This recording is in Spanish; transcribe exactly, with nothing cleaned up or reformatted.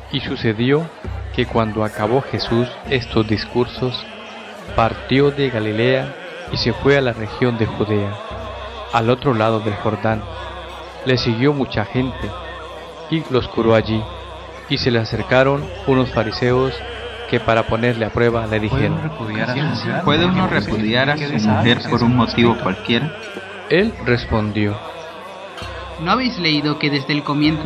Y sucedió que cuando acabó Jesús estos discursos, partió de Galilea y se fue a la región de Judea, al otro lado del Jordán. Le siguió mucha gente y los curó allí. Y se le acercaron unos fariseos que para ponerle a prueba le dijeron: ¿Puede uno repudiar a su mujer por un motivo cualquiera? Él respondió: ¿No habéis leído que desde el comienzo